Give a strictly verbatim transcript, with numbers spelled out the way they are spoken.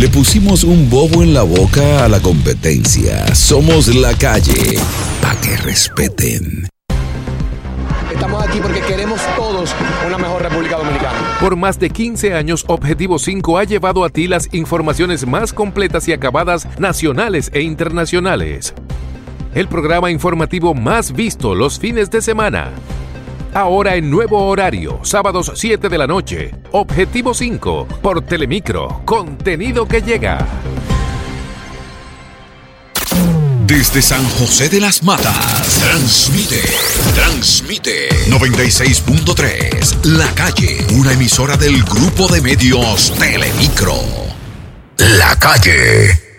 Le pusimos un bobo en la boca a la competencia. Somos La Calle, pa' que respeten. Estamos aquí porque queremos todos una mejor República Dominicana. Por más de quince años, Objetivo cinco ha llevado a ti las informaciones más completas y acabadas nacionales e internacionales. El programa informativo más visto los fines de semana. Ahora en nuevo horario, sábados siete de la noche. Objetivo cinco, por Telemicro. Contenido que llega. Desde San José de las Matas, transmite, transmite noventa y seis punto tres, La Calle, una emisora del grupo de medios Telemicro. La Calle.